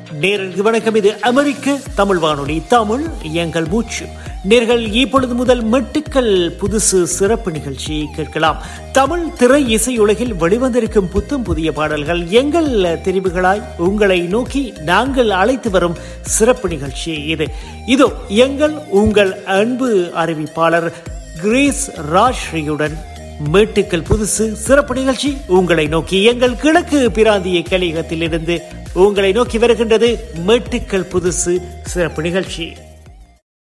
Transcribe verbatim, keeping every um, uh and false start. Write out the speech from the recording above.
நேயர்களுக்கு வணக்கம். இது அமெரிக்க தமிழ் வானொலி, தமிழ் எங்கள் மூச்சு. நேர்கள் இப்பொழுது முதல் மெட்டுக்கள் புதுசு சிறப்பு நிகழ்ச்சியை கேட்கலாம். தமிழ் திரை இசையுலகில் வெளிவந்திருக்கும் புத்தம் புதிய பாடல்கள் எங்கள் தெரிவுகளாய் உங்களை நோக்கி நாங்கள் அழைத்து வரும் சிறப்பு நிகழ்ச்சி இது. இதோ எங்கள் உங்கள் அன்பு அறிவிப்பாளர் கிரேஸ் ராஜ்ஸ்ரீயுடன் மேட்டுக்கள் புதுசு சிறப்பு நிகழ்ச்சி உங்களை நோக்கி எங்கள் கிழக்கு பிராந்திய கலிகத்திலிருந்து உங்களை நோக்கி வருகின்றது. மேட்டுக்கள் புதுசு சிறப்பு நிகழ்ச்சி.